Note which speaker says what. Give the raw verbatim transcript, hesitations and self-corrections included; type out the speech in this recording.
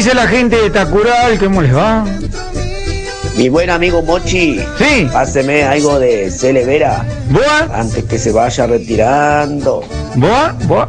Speaker 1: dice la gente de Tacural? ¿Cómo les va?
Speaker 2: Mi buen amigo Mochi,
Speaker 1: sí,
Speaker 2: páseme algo de Cele Vera
Speaker 1: ¿Boa?
Speaker 2: antes que se vaya retirando.
Speaker 1: ¿Boa? ¿Boa?